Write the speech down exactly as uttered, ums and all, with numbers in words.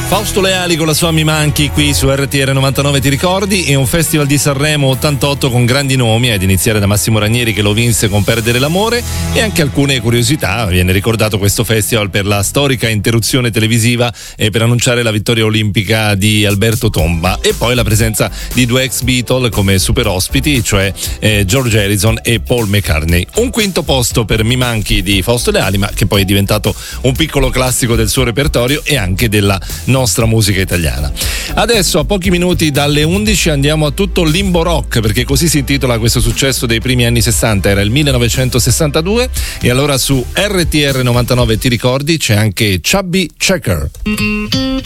Fausto Leali con la sua Mi Manchi qui su R T R novantanove, ti ricordi? È un festival di Sanremo ottantotto con grandi nomi, ad iniziare da Massimo Ranieri che lo vinse con Perdere l'amore, e anche alcune curiosità. Viene ricordato questo festival per la storica interruzione televisiva e per annunciare la vittoria olimpica di Alberto Tomba, e poi la presenza di due ex Beatle come super ospiti, cioè eh, George Harrison e Paul McCartney. Un quinto posto per Mi Manchi di Fausto Leali, ma che poi è diventato un piccolo classico del suo repertorio e anche della nostra musica italiana. Adesso, a pochi minuti dalle undici, andiamo a tutto Limbo Rock, perché così si intitola questo successo dei primi anni sessanta, era il millenovecentosessantadue, e allora su R T R novantanove, ti ricordi, c'è anche Chubby Checker.